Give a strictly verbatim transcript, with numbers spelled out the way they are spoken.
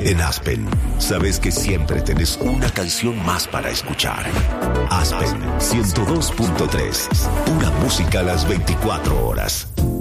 En Aspen, sabes que siempre tenés una canción más para escuchar. Aspen ciento dos punto tres, pura música a las veinticuatro horas.